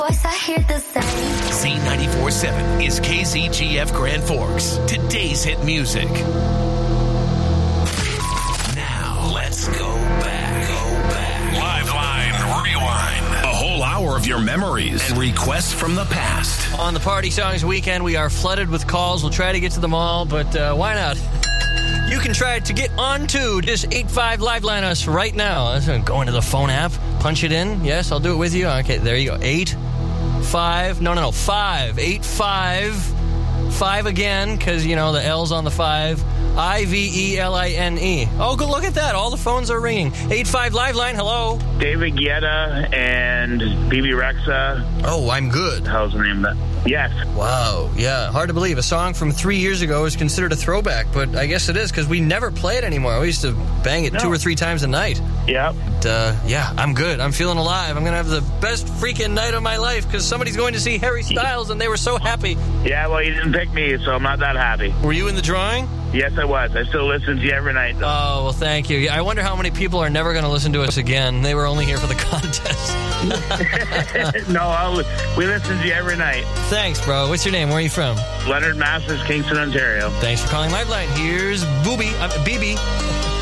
Voice I hear the same. Z94.7 is KZGF Grand Forks. Today's hit music. Now, let's go back. Live Line Rewind. A whole hour of your memories and requests from the past. On the Party Songs weekend, we are flooded with calls. We'll try to get to them all, but why not? You can try to get onto this 85 Live Line us right now. Go into the phone app, punch it in. Yes, I'll do it with you. Okay, there you go. 5 again, because, you know, the L's on the 5. IVELINE. Oh, good, look at that. All the phones are ringing. 85 Live Line, hello. David Guetta and BB Rexa. Oh, I'm good. How's the name of that? Yes. Wow, yeah, hard to believe. A song from 3 years ago is considered a throwback, but I guess it is, because we never play it anymore. We used to bang it 2 or 3 times a night. Yep. Yeah, I'm good. I'm feeling alive. I'm going to have the best freaking night of my life, because somebody's going to see Harry Styles, and they were so happy. Yeah, well, you didn't pick me, so I'm not that happy. Were you in the drawing? Yes, I was. I still listen to you every night, though. Oh, well, thank you. I wonder how many people are never going to listen to us again. They were only here for the contest. No, we listen to you every night. Thanks, bro. What's your name? Where are you from? Leonard Masters, Kingston, Ontario. Thanks for calling Live Line. Here's BB.